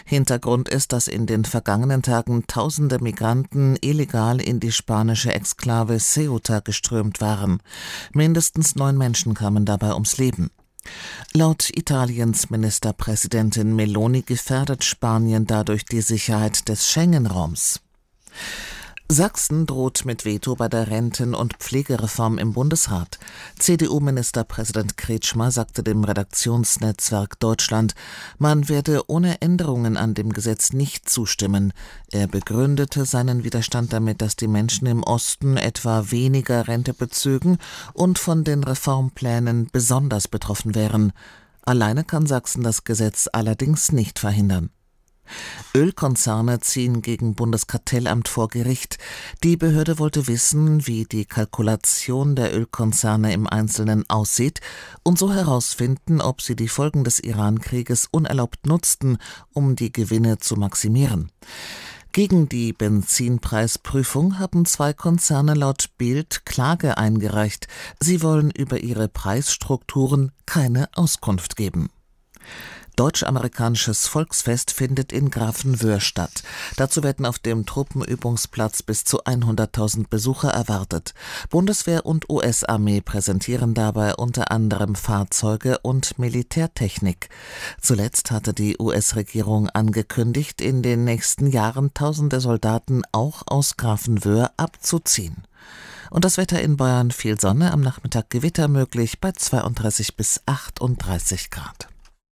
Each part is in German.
Hintergrund ist, dass in den vergangenen Tagen tausende Migranten illegal in die spanische Exklave Ceuta geströmt waren. Mindestens 9 Menschen kamen dabei ums Leben. Laut Italiens Ministerpräsidentin Meloni gefährdet Spanien dadurch die Sicherheit des Schengen-Raums. Sachsen droht mit Veto bei der Renten- und Pflegereform im Bundesrat. CDU-Ministerpräsident Kretschmer sagte dem Redaktionsnetzwerk Deutschland, man werde ohne Änderungen an dem Gesetz nicht zustimmen. Er begründete seinen Widerstand damit, dass die Menschen im Osten etwa weniger Rente bezögen und von den Reformplänen besonders betroffen wären. Alleine kann Sachsen das Gesetz allerdings nicht verhindern. Ölkonzerne ziehen gegen Bundeskartellamt vor Gericht. Die Behörde wollte wissen, wie die Kalkulation der Ölkonzerne im Einzelnen aussieht und so herausfinden, ob sie die Folgen des Iran-Krieges unerlaubt nutzten, um die Gewinne zu maximieren. Gegen die Benzinpreisprüfung haben 2 Konzerne laut Bild Klage eingereicht. Sie wollen über ihre Preisstrukturen keine Auskunft geben. Deutsch-amerikanisches Volksfest findet in Grafenwöhr statt. Dazu werden auf dem Truppenübungsplatz bis zu 100.000 Besucher erwartet. Bundeswehr und US-Armee präsentieren dabei unter anderem Fahrzeuge und Militärtechnik. Zuletzt hatte die US-Regierung angekündigt, in den nächsten Jahren tausende Soldaten auch aus Grafenwöhr abzuziehen. Und das Wetter in Bayern: viel Sonne, am Nachmittag Gewitter möglich bei 32 bis 38 Grad.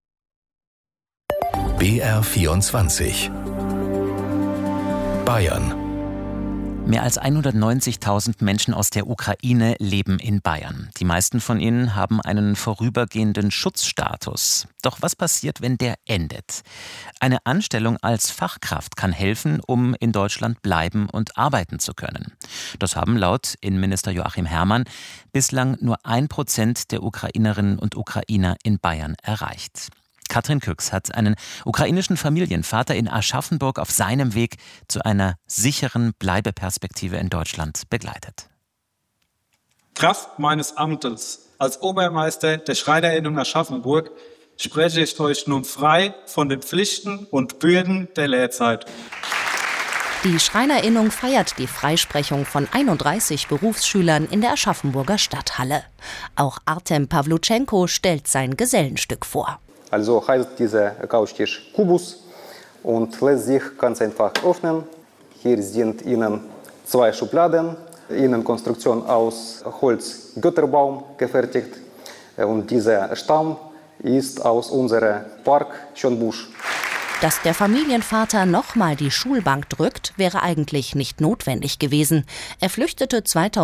BR24 Bayern. Mehr als 190.000 Menschen aus der Ukraine leben in Bayern. Die meisten von ihnen haben einen vorübergehenden Schutzstatus. Doch was passiert, wenn der endet? Eine Anstellung als Fachkraft kann helfen, um in Deutschland bleiben und arbeiten zu können. Das haben laut Innenminister Joachim Herrmann bislang nur 1% der Ukrainerinnen und Ukrainer in Bayern erreicht. Katrin Küchs hat einen ukrainischen Familienvater in Aschaffenburg auf seinem Weg zu einer sicheren Bleibeperspektive in Deutschland begleitet. Kraft meines Amtes als Obermeister der Schreinerinnung Aschaffenburg spreche ich euch nun frei von den Pflichten und Bürden der Lehrzeit. Die Schreinerinnung feiert die Freisprechung von 31 Berufsschülern in der Aschaffenburger Stadthalle. Auch Artem Pawlutschenko stellt sein Gesellenstück vor. Also heißt dieser Couchtisch Kubus und lässt sich ganz einfach öffnen. Hier sind innen 2 Schubladen, Innenkonstruktion aus Holzgötterbaum gefertigt. Und dieser Stamm ist aus unserem Park Schönbusch. Dass der Familienvater nochmal die Schulbank drückt, wäre eigentlich nicht notwendig gewesen. Er flüchtete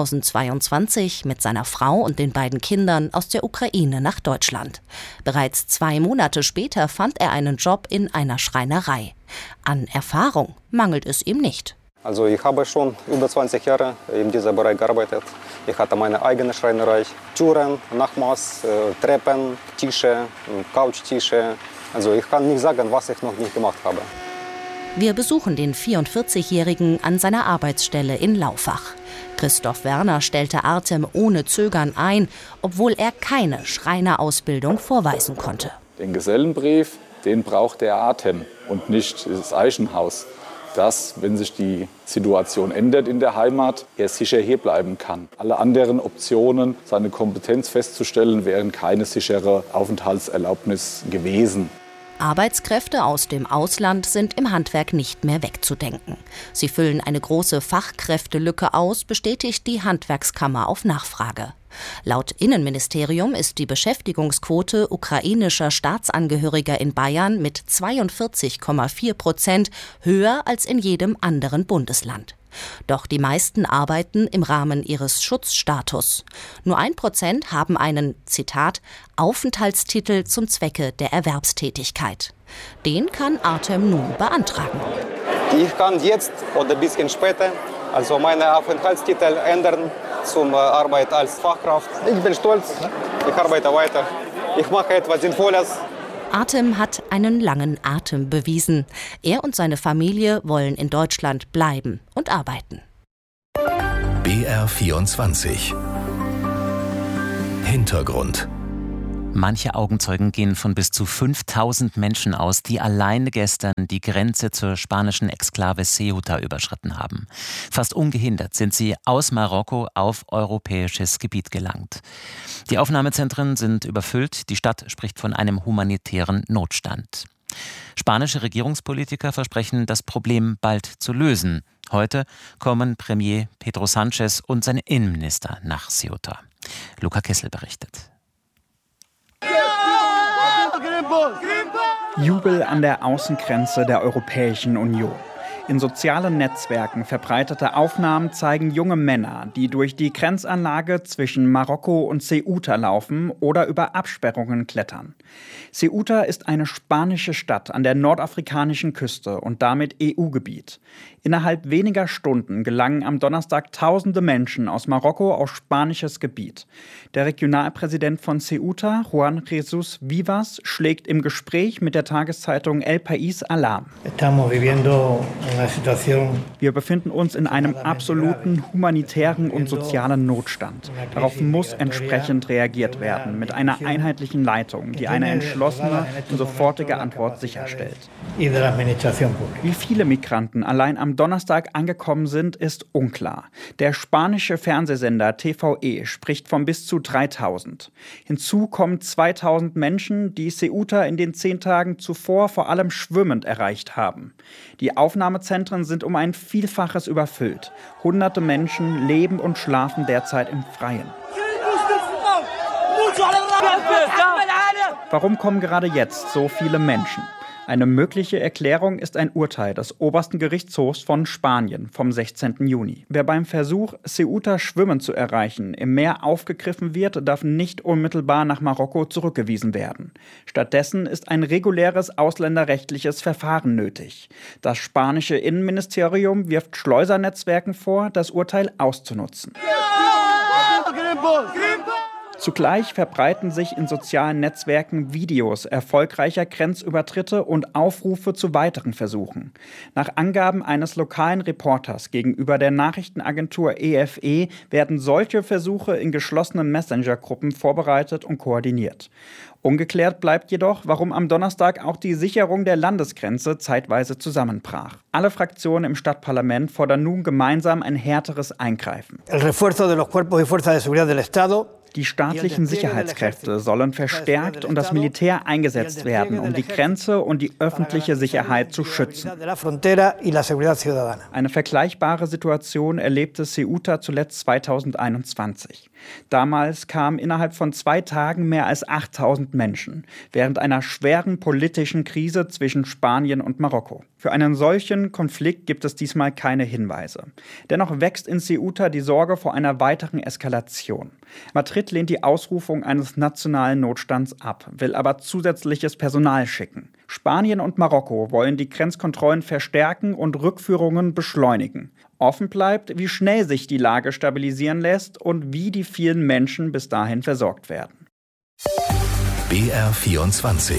2022 mit seiner Frau und den beiden Kindern aus der Ukraine nach Deutschland. Bereits 2 Monate später fand er einen Job in einer Schreinerei. An Erfahrung mangelt es ihm nicht. Also ich habe schon über 20 Jahre in diesem Bereich gearbeitet. Ich hatte meine eigene Schreinerei. Türen, Nachmaß, Treppen, Tische, Couchtische. Also ich kann nicht sagen, was ich noch nicht gemacht habe. Wir besuchen den 44-Jährigen an seiner Arbeitsstelle in Laufach. Christoph Werner stellte Artem ohne Zögern ein, obwohl er keine Schreinerausbildung vorweisen konnte. Den Gesellenbrief, den braucht der Artem und nicht das Eichenhaus. Dass, wenn sich die Situation ändert in der Heimat, er sicher hier bleiben kann. Alle anderen Optionen, seine Kompetenz festzustellen, wären keine sichere Aufenthaltserlaubnis gewesen. Arbeitskräfte aus dem Ausland sind im Handwerk nicht mehr wegzudenken. Sie füllen eine große Fachkräftelücke aus, bestätigt die Handwerkskammer auf Nachfrage. Laut Innenministerium ist die Beschäftigungsquote ukrainischer Staatsangehöriger in Bayern mit 42,4% höher als in jedem anderen Bundesland. Doch die meisten arbeiten im Rahmen ihres Schutzstatus. Nur 1% haben einen, Zitat, Aufenthaltstitel zum Zwecke der Erwerbstätigkeit. Den kann Artem nun beantragen. Ich kann jetzt oder ein bisschen später also meinen Aufenthaltstitel ändern zum Arbeit als Fachkraft. Ich bin stolz, ich arbeite weiter. Ich mache etwas Sinnvolles. Artem hat einen langen Atem bewiesen. Er und seine Familie wollen in Deutschland bleiben und arbeiten. BR24 Hintergrund. Manche Augenzeugen gehen von bis zu 5000 Menschen aus, die alleine gestern die Grenze zur spanischen Exklave Ceuta überschritten haben. Fast ungehindert sind sie aus Marokko auf europäisches Gebiet gelangt. Die Aufnahmezentren sind überfüllt, die Stadt spricht von einem humanitären Notstand. Spanische Regierungspolitiker versprechen, das Problem bald zu lösen. Heute kommen Premier Pedro Sánchez und sein Innenminister nach Ceuta. Luca Kessel berichtet. Jubel an der Außengrenze der Europäischen Union. In sozialen Netzwerken verbreitete Aufnahmen zeigen junge Männer, die durch die Grenzanlage zwischen Marokko und Ceuta laufen oder über Absperrungen klettern. Ceuta ist eine spanische Stadt an der nordafrikanischen Küste und damit EU-Gebiet. Innerhalb weniger Stunden gelangen am Donnerstag tausende Menschen aus Marokko auf spanisches Gebiet. Der Regionalpräsident von Ceuta, Juan Jesús Vivas, schlägt im Gespräch mit der Tageszeitung El País Alarm. Wir befinden uns in einem absoluten humanitären und sozialen Notstand. Darauf muss entsprechend reagiert werden, mit einer einheitlichen Leitung, die eine entschlossene und sofortige Antwort sicherstellt. Wie viele Migranten allein am Donnerstag angekommen sind, ist unklar. Der spanische Fernsehsender TVE spricht von bis zu 3000. Hinzu kommen 2000 Menschen, die Ceuta in den 10 Tagen zuvor vor allem schwimmend erreicht haben. Die Aufnahmezentren sind um ein Vielfaches überfüllt. Hunderte Menschen leben und schlafen derzeit im Freien. Warum kommen gerade jetzt so viele Menschen? Eine mögliche Erklärung ist ein Urteil des obersten Gerichtshofs von Spanien vom 16. Juni. Wer beim Versuch, Ceuta schwimmend zu erreichen, im Meer aufgegriffen wird, darf nicht unmittelbar nach Marokko zurückgewiesen werden. Stattdessen ist ein reguläres ausländerrechtliches Verfahren nötig. Das spanische Innenministerium wirft Schleusernetzwerken vor, das Urteil auszunutzen. Zugleich verbreiten sich in sozialen Netzwerken Videos erfolgreicher Grenzübertritte und Aufrufe zu weiteren Versuchen. Nach Angaben eines lokalen Reporters gegenüber der Nachrichtenagentur EFE werden solche Versuche in geschlossenen Messenger-Gruppen vorbereitet und koordiniert. Ungeklärt bleibt jedoch, warum am Donnerstag auch die Sicherung der Landesgrenze zeitweise zusammenbrach. Alle Fraktionen im Stadtparlament fordern nun gemeinsam ein härteres Eingreifen. Die staatlichen Sicherheitskräfte sollen verstärkt und das Militär eingesetzt werden, um die Grenze und die öffentliche Sicherheit zu schützen. Eine vergleichbare Situation erlebte Ceuta zuletzt 2021. Damals kamen innerhalb von 2 Tagen mehr als 8000 Menschen, während einer schweren politischen Krise zwischen Spanien und Marokko. Für einen solchen Konflikt gibt es diesmal keine Hinweise. Dennoch wächst in Ceuta die Sorge vor einer weiteren Eskalation. Madrid lehnt die Ausrufung eines nationalen Notstands ab, will aber zusätzliches Personal schicken. Spanien und Marokko wollen die Grenzkontrollen verstärken und Rückführungen beschleunigen. Offen bleibt, wie schnell sich die Lage stabilisieren lässt und wie die vielen Menschen bis dahin versorgt werden. BR24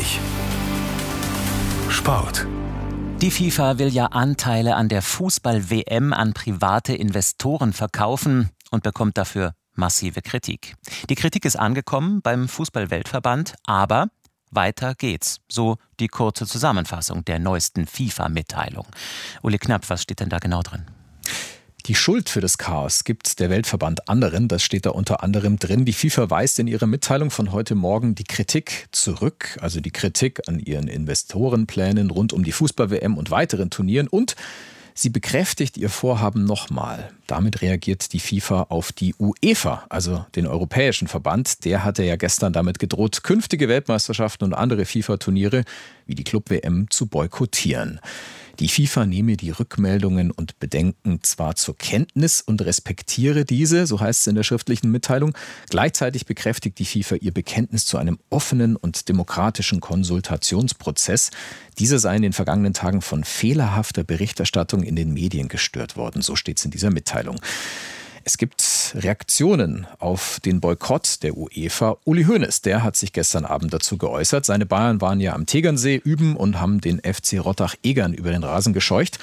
Sport. Die FIFA will ja Anteile an der Fußball-WM an private Investoren verkaufen und bekommt dafür massive Kritik. Die Kritik ist angekommen beim Fußball-Weltverband, aber weiter geht's. So die kurze Zusammenfassung der neuesten FIFA-Mitteilung. Uli Knapp, was steht denn da genau drin? Die Schuld für das Chaos gibt der Weltverband anderen. Das steht da unter anderem drin. Die FIFA weist in ihrer Mitteilung von heute Morgen die Kritik zurück. Also die Kritik an ihren Investorenplänen rund um die Fußball-WM und weiteren Turnieren. Und sie bekräftigt ihr Vorhaben nochmal. Damit reagiert die FIFA auf die UEFA, also den Europäischen Verband. Der hatte ja gestern damit gedroht, künftige Weltmeisterschaften und andere FIFA-Turniere wie die Club-WM zu boykottieren. Die FIFA nehme die Rückmeldungen und Bedenken zwar zur Kenntnis und respektiere diese, so heißt es in der schriftlichen Mitteilung. Gleichzeitig bekräftigt die FIFA ihr Bekenntnis zu einem offenen und demokratischen Konsultationsprozess. Dieser sei in den vergangenen Tagen von fehlerhafter Berichterstattung in den Medien gestört worden. So steht es in dieser Mitteilung. Es gibt Reaktionen auf den Boykott der UEFA. Uli Hoeneß, der hat sich gestern Abend dazu geäußert. Seine Bayern waren ja am Tegernsee üben und haben den FC Rottach-Egern über den Rasen gescheucht.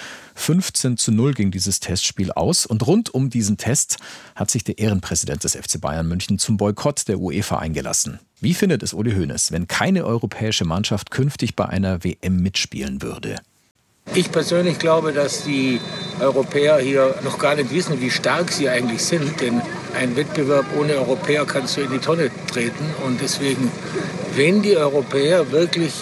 15:0 ging dieses Testspiel aus. Und rund um diesen Test hat sich der Ehrenpräsident des FC Bayern München zum Boykott der UEFA eingelassen. Wie findet es Uli Hoeneß, wenn keine europäische Mannschaft künftig bei einer WM mitspielen würde? Ich persönlich glaube, dass die Europäer hier noch gar nicht wissen, wie stark sie eigentlich sind. Denn ein Wettbewerb ohne Europäer kannst du in die Tonne treten. Und deswegen, wenn die Europäer wirklich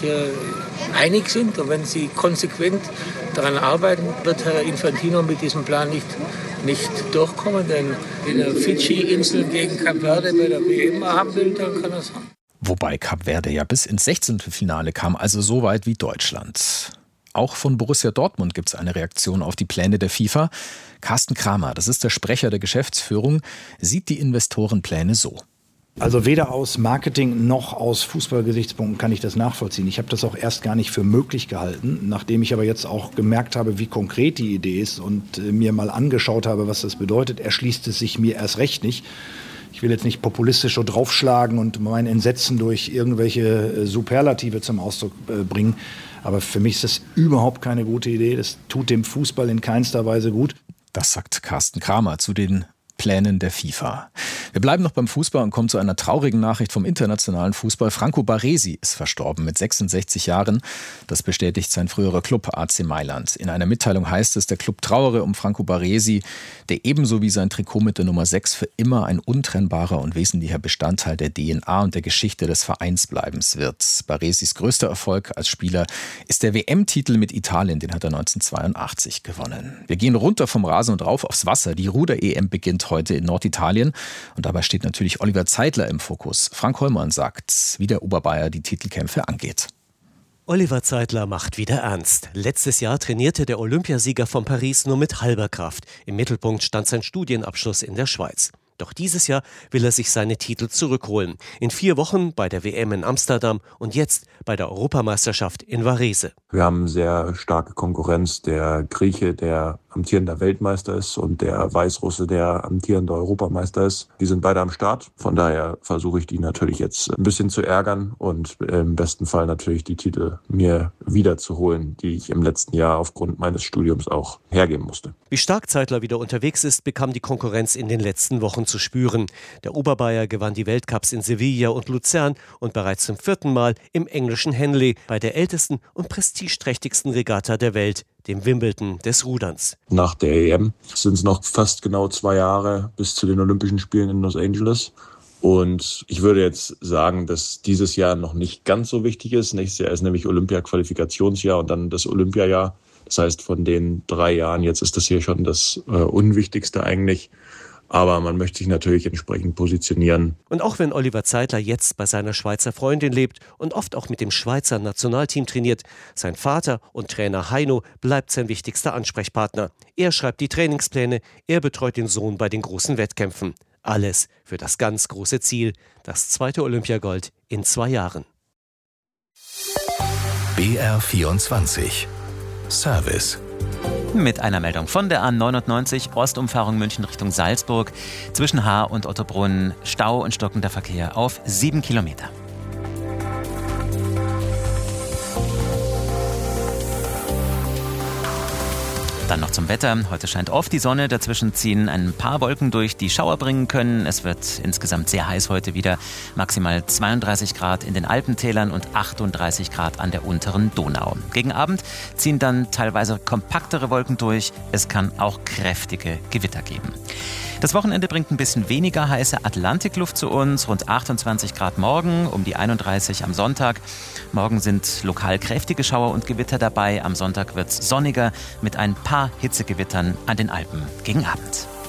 einig sind und wenn sie konsequent daran arbeiten, wird Herr Infantino mit diesem Plan nicht durchkommen. Denn wenn er Fidschi-Inseln gegen Kap Verde bei der WM haben will, dann kann er es haben. Wobei Kap Verde ja bis ins 16. Finale kam, also so weit wie Deutschland. Auch von Borussia Dortmund gibt es eine Reaktion auf die Pläne der FIFA. Carsten Kramer, das ist der Sprecher der Geschäftsführung, sieht die Investorenpläne so. Also weder aus Marketing noch aus Fußballgesichtspunkten kann ich das nachvollziehen. Ich habe das auch erst gar nicht für möglich gehalten, nachdem ich aber jetzt auch gemerkt habe, wie konkret die Idee ist und mir mal angeschaut habe, was das bedeutet, erschließt es sich mir erst recht nicht. Ich will jetzt nicht populistisch so draufschlagen und mein Entsetzen durch irgendwelche Superlative zum Ausdruck bringen. Aber für mich ist das überhaupt keine gute Idee. Das tut dem Fußball in keinster Weise gut. Das sagt Carsten Kramer zu den Plänen der FIFA. Wir bleiben noch beim Fußball und kommen zu einer traurigen Nachricht vom internationalen Fußball. Franco Baresi ist verstorben mit 66 Jahren. Das bestätigt sein früherer Club AC Mailand. In einer Mitteilung heißt es, der Club trauere um Franco Baresi, der ebenso wie sein Trikot mit der Nummer 6 für immer ein untrennbarer und wesentlicher Bestandteil der DNA und der Geschichte des Vereins bleiben wird. Baresis größter Erfolg als Spieler ist der WM-Titel mit Italien, den hat er 1982 gewonnen. Wir gehen runter vom Rasen und rauf aufs Wasser. Die Ruder-EM beginnt heute in Norditalien. Und dabei steht natürlich Oliver Zeidler im Fokus. Frank Hollmann sagt, wie der Oberbayer die Titelkämpfe angeht. Oliver Zeidler macht wieder ernst. Letztes Jahr trainierte der Olympiasieger von Paris nur mit halber Kraft. Im Mittelpunkt stand sein Studienabschluss in der Schweiz. Doch dieses Jahr will er sich seine Titel zurückholen. In 4 Wochen bei der WM in Amsterdam und jetzt bei der Europameisterschaft in Varese. Wir haben sehr starke Konkurrenz. Der Grieche, der amtierender Weltmeister ist, und der Weißrusse, der amtierender Europameister ist. Die sind beide am Start. Von daher versuche ich die natürlich jetzt ein bisschen zu ärgern und im besten Fall natürlich die Titel mir wiederzuholen, die ich im letzten Jahr aufgrund meines Studiums auch hergeben musste. Wie stark Zeidler wieder unterwegs ist, bekam die Konkurrenz in den letzten Wochen zu spüren. Der Oberbayer gewann die Weltcups in Sevilla und Luzern und bereits zum 4. Mal im englischen Henley bei der ältesten und prestigeträchtigsten Regatta der Welt, dem Wimbledon des Ruderns. Nach der EM sind es noch fast genau 2 Jahre bis zu den Olympischen Spielen in Los Angeles. Und ich würde jetzt sagen, dass dieses Jahr noch nicht ganz so wichtig ist. Nächstes Jahr ist nämlich Olympia-Qualifikationsjahr und dann das Olympiajahr. Das heißt, von den 3 Jahren, jetzt ist das hier schon das Unwichtigste eigentlich. Aber man möchte sich natürlich entsprechend positionieren. Und auch wenn Oliver Zeidler jetzt bei seiner Schweizer Freundin lebt und oft auch mit dem Schweizer Nationalteam trainiert, sein Vater und Trainer Heino bleibt sein wichtigster Ansprechpartner. Er schreibt die Trainingspläne, er betreut den Sohn bei den großen Wettkämpfen. Alles für das ganz große Ziel, das 2. Olympiagold in 2 Jahren. BR24 Service. Mit einer Meldung von der A99 Ostumfahrung München Richtung Salzburg. Zwischen Haar und Ottobrunn Stau und stockender Verkehr auf 7 Kilometer. Dann noch zum Wetter. Heute scheint oft die Sonne, dazwischen ziehen ein paar Wolken durch, die Schauer bringen können. Es wird insgesamt sehr heiß heute wieder. Maximal 32 Grad in den Alpentälern und 38 Grad an der unteren Donau. Gegen Abend ziehen dann teilweise kompaktere Wolken durch. Es kann auch kräftige Gewitter geben. Das Wochenende bringt ein bisschen weniger heiße Atlantikluft zu uns, rund 28 Grad morgen, um die 31 am Sonntag. Morgen sind lokal kräftige Schauer und Gewitter dabei. Am Sonntag wird es sonniger mit ein paar Hitzegewittern an den Alpen gegen Abend.